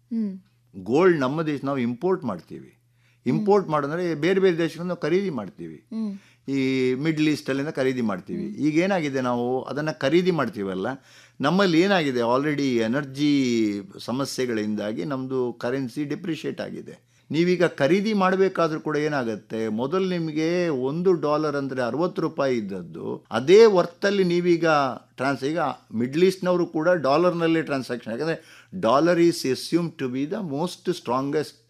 Gold ನಮ್ಮ ದೇಶ ನಾವು ಇಂಪೋರ್ಟ್ ಮಾಡ್ತೀವಿ. ಇಂಪೋರ್ಟ್ ಮಾಡೋದ್ರೆ ಬೇರೆ ಬೇರೆ ದೇಶಗಳಿಂದ ನಾವು ಖರೀದಿ ಮಾಡ್ತೀವಿ. ಈ ಮಿಡ್ಲ್ ಈಸ್ಟಲ್ಲಿಂದ ಖರೀದಿ ಮಾಡ್ತೀವಿ. ಈಗ ಏನಾಗಿದೆ, ನಾವು ಅದನ್ನು ಖರೀದಿ ಮಾಡ್ತೀವಲ್ಲ, ನಮ್ಮಲ್ಲಿ ಏನಾಗಿದೆ, ಆಲ್ರೆಡಿ ಎನರ್ಜಿ ಸಮಸ್ಯೆಗಳಿಂದಾಗಿ ನಮ್ಮದು ಕರೆನ್ಸಿ ಡಿಪ್ರಿಷಿಯೇಟ್ ಆಗಿದೆ. ನೀವೀಗ ಖರೀದಿ ಮಾಡಬೇಕಾದ್ರೂ ಕೂಡ ಏನಾಗುತ್ತೆ, ಮೊದಲು ನಿಮಗೆ $1 ಅಂದರೆ ₹60 ಇದ್ದದ್ದು ಅದೇ ವರ್ತಲ್ಲಿ ನೀವೀಗ ಈಗ ಮಿಡ್ಲ್ ಈಸ್ಟ್ನವರು ಕೂಡ ಡಾಲರ್ನಲ್ಲೇ ಟ್ರಾನ್ಸಾಕ್ಷನ್, ಯಾಕಂದರೆ dollar is assume to B the most strongest